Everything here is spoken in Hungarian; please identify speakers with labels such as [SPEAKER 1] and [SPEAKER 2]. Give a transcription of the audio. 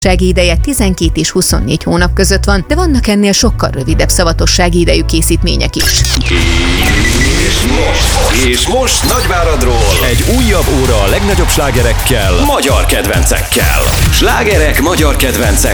[SPEAKER 1] Szavatossági ideje 12 és 24 hónap között van, de vannak ennél sokkal rövidebb szavatossági idejű készítmények is.
[SPEAKER 2] És most Nagyváradról egy újabb óra a legnagyobb slágerekkel, magyar kedvencekkel. Slágerek magyar kedvencek